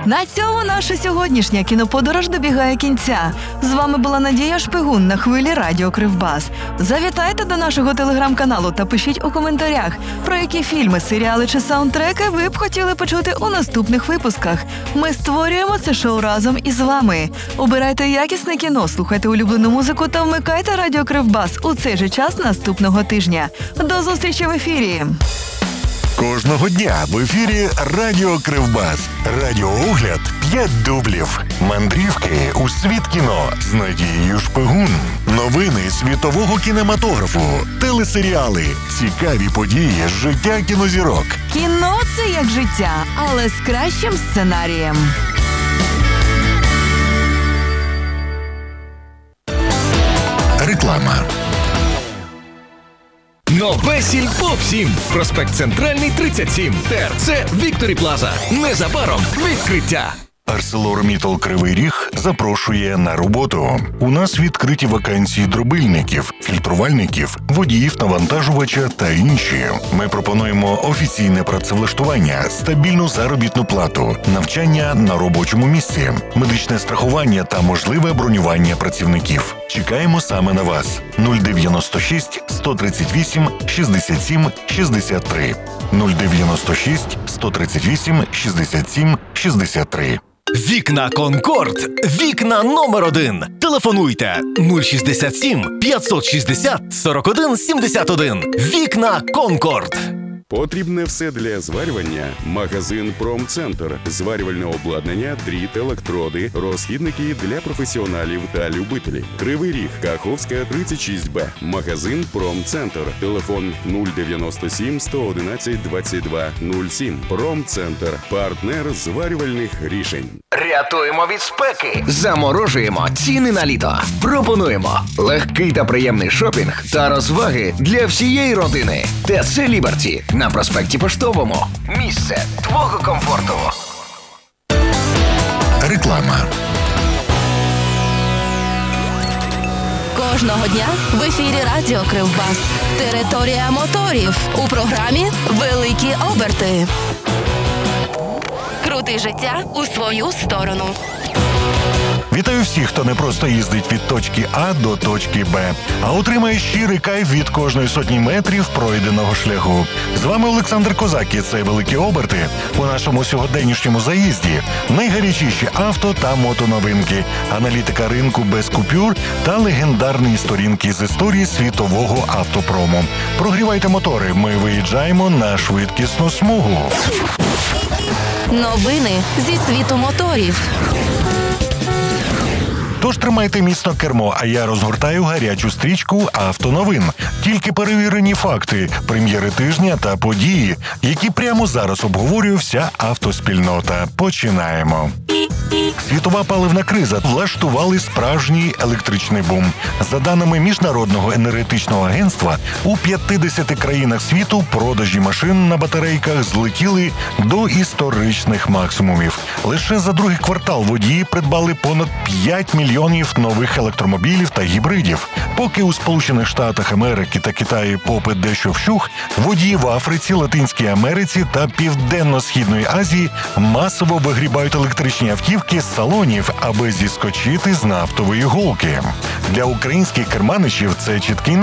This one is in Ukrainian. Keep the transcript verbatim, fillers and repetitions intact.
На цьому наша сьогоднішня кіноподорож добігає кінця. З вами була Надія Шпигун на хвилі Радіо Кривбас. Завітайте до нашого телеграм-каналу та пишіть у коментарях, про які фільми, серіали чи саундтреки ви б хотіли почути у наступних випусках. Ми створюємо це шоу разом із вами. Обирайте якісне кіно, слухайте улюблену музику та вмикайте Радіо Кривбас у цей же час наступного тижня. До зустрічі в ефірі! Кожного дня в ефірі Радіо Кривбас. Радіоогляд «П'ять дублів». Мандрівки у світ кіно з Надією Шпигун. Новини світового кінематографу. Телесеріали. Цікаві події з життя кінозірок. Кіно – це як життя, але з кращим сценарієм. Реклама. Нове Сільпо всім. Проспект Центральний, тридцять сім. ТРЦ Вікторі Плаза. Незабаром відкриття. ArcelorMittal Кривий Ріг запрошує на роботу. У нас відкриті вакансії дробильників, фільтрувальників, водіїв навантажувача та інші. Ми пропонуємо офіційне працевлаштування, стабільну заробітну плату, навчання на робочому місці, медичне страхування та можливе бронювання працівників. Чекаємо саме на вас. нуль дев'яносто шість сто тридцять вісім шістдесят сім шістдесят три. нуль дев'яносто шість сто тридцять вісім шістдесят сім шістдесят три. Вікна Конкорд. Вікна номер один. Телефонуйте нуль шістдесят сім п'ятсот шістдесят сорок один сімдесят один. Вікна Конкорд. Потрібне все для зварювання. Магазин Промцентр. Зварювальне обладнання, дріт, електроди, розхідники для професіоналів та любителів. Кривий Ріг, Каховська, тридцять шість Б. Магазин Промцентр. Телефон нуль дев'яносто сім сто одинадцять двадцять два нуль сім. Промцентр. Партнер зварювальних рішень. Рятуємо від спеки. Заморожуємо ціни на літо. Пропонуємо легкий та приємний шопінг та розваги для всієї родини. ТЦ Ліберті на проспекті Поштовому. Місце твого комфорту. Реклама. Кожного дня в ефірі Радіо Кривбас. Територія моторів. У програмі «Великі оберти». Крути життя у свою сторону. Вітаю всіх, хто не просто їздить від точки А до точки Б, а отримає щирий кайф від кожної сотні метрів пройденого шляху. З вами Олександр Козак і це «Великі оберти». У нашому сьогоденнішньому заїзді найгарячіші авто та мотоновинки, аналітика ринку без купюр та легендарні сторінки з історії світового автопрому. Прогрівайте мотори, ми виїжджаємо на швидкісну смугу. Новини зі світу моторів. Тож тримайте міцно кермо, а я розгортаю гарячу стрічку автоновин. Тільки перевірені факти, прем'єри тижня та події, які прямо зараз обговорює вся автоспільнота. Починаємо. Світова паливна криза влаштували справжній електричний бум. За даними Міжнародного енергетичного агентства, у п'ятдесяти країнах світу продажі машин на батарейках злетіли до історичних максимумів. Лише за другий квартал водії придбали понад п'ять мільйонів нових електромобілів та гібридів. Поки у Сполучених Штатах Америки та Китаї попит дещо вщух, водії в Африці, Латинській Америці та Південно-Східної Азії масово вигрібають електричні автівки з салонів, аби зіскочити з нафтової голки. Для українських керманичів це чіткий